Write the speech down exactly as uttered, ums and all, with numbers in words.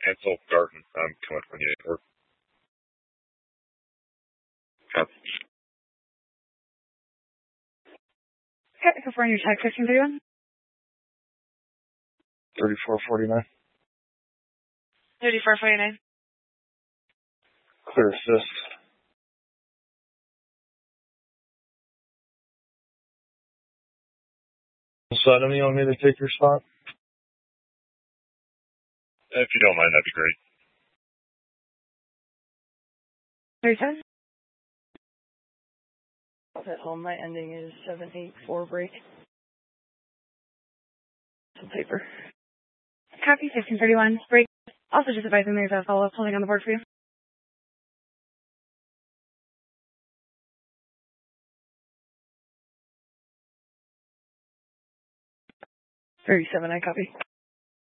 Ansel Garden. I'm coming from the airport. Copy. Okay, confirm your tag fifteen thirty-one. thirty-four forty-nine. thirty-four forty-nine. Clear assist. Suddenly, you want me to take your spot? If you don't mind, that'd be great. thirty-seven. At home, my ending is seven eight four break. Some paper. Copy, fifteen thirty-one. Break. Also just advising there's a follow-up holding on the board for you. thirty-seven, I copy.